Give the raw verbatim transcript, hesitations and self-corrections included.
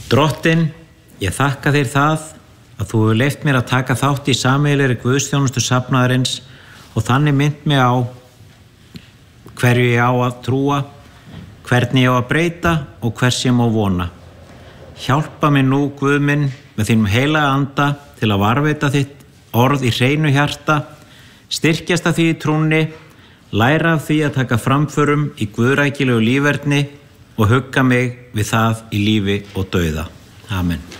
Drottinn, ég þakka þér það að þú hefur leyft mér að taka þátt í sameiginlegri guðsþjónustu safnaðarins og þannig minnt mig á hverju ég á að trúa, hvernig ég á að breyta og hvers ég má vona. Hjálpa mér nú, Guð minn, með þínum heilaga anda til að varðveita þitt orð í hreinu hjarta, styrkjast af því í trúnni, læra af því að taka framförum í guðrækilegu líferni og hugga mig við það í lífi og dauða. Amen.